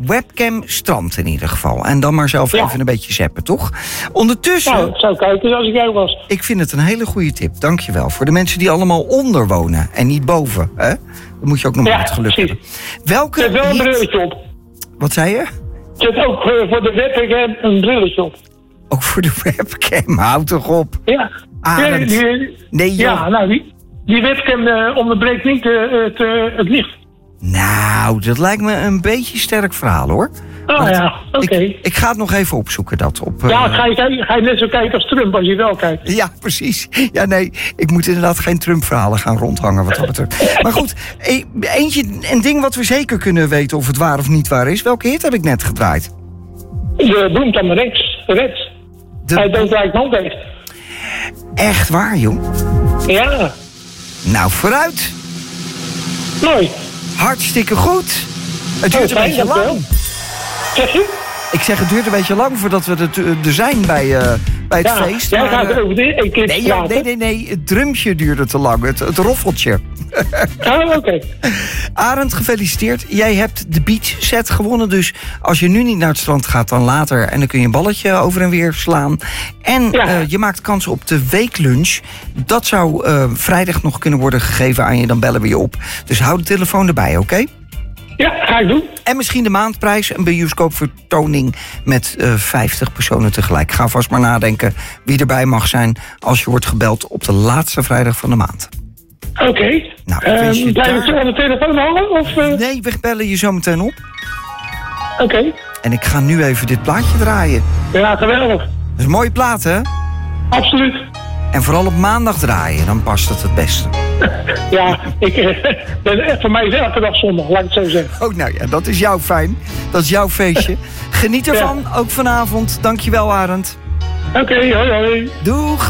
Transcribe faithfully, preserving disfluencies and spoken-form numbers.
Webcam strand in ieder geval. En dan maar zelf Ja. even een beetje zappen, toch? Ondertussen... Nou, ik zou kijken als ik jou was. Ik vind het een hele goede tip, dankjewel. Voor de mensen die allemaal onder wonen en niet boven. Hè? Dan moet je ook nog maar Ja, het geluk precies. hebben. Welke Zet wel een hit- brilletje op. Wat zei je? Zet ook uh, voor de webcam een brilletje op. Ook voor de webcam, houd toch op. Ja. Arend. Ja, die, Nee, joh. ja, nou, die, die webcam uh, onderbreekt niet uh, het, uh, het licht. Nou, dat lijkt me een beetje sterk verhaal, hoor. Ah Maar ja, oké. Ik, ik ga het nog even opzoeken, dat. Op, uh, Ja, ga je, kijken- ga je net zo kijken als Trump als je wel kijkt. Ja, precies. Ja, nee, ik moet inderdaad geen Trump-verhalen gaan rondhangen wat dat betreft. Maar goed, e- eentje, een ding wat we zeker kunnen weten of het waar of niet waar is. Welke hit heb ik net gedraaid? Je bloemt aan de rechts. rechts. De- Hij denkt waar ik hand heeft. Echt waar, joh? Ja, Nou, vooruit. mooi. Hartstikke goed. Het duurt een fijn, beetje dankjewel. lang. Zeg je? Ik zeg, het duurt een beetje lang voordat we er, er zijn bij, uh, bij het Ja, feest. jij maar, gaat uh, over dit een keer nee, joh, praten. nee, nee, nee, het drumtje duurde te lang. Het, het roffeltje. Ah, oké. Arend, gefeliciteerd. Jij hebt de beach set gewonnen. Dus als je nu niet naar het strand gaat, dan later. En dan kun je een balletje over en weer slaan. En Ja. uh, je maakt kans op de weeklunch. Dat zou uh, vrijdag nog kunnen worden gegeven aan je. Dan bellen we je op. Dus hou de telefoon erbij, oké? Okay? Ja, ga ik doen. En misschien de maandprijs, een bioscoopvertoning met uh, vijftig personen tegelijk. Ga vast maar nadenken wie erbij mag zijn als je wordt gebeld op de laatste vrijdag van de maand. Oké. Okay. Nou, ik wens je Um, blijf ik daar- zo aan de telefoon hangen? Of, uh... Nee, we bellen je zo meteen op. Oké. Okay. En ik ga nu even dit plaatje draaien. Ja, geweldig. Dat is een mooie plaat, hè? Absoluut. En vooral op maandag draaien, dan past het het beste. Ja, ik uh, ben echt voor mij is elke dag zondag, laat ik het zo zeggen. Oh, nou ja, dat is jouw fijn. Dat is jouw feestje. Geniet ervan, ook vanavond. Dankjewel, Arend. Oké, okay, hoi hoi. Doeg!